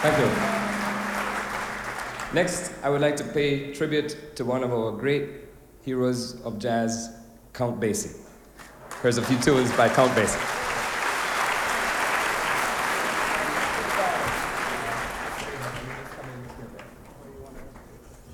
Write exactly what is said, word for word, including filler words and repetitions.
Thank you. Next, I would like to pay tribute to one of our great heroes of jazz, Count Basie. Here's a few tunes by Count Basie.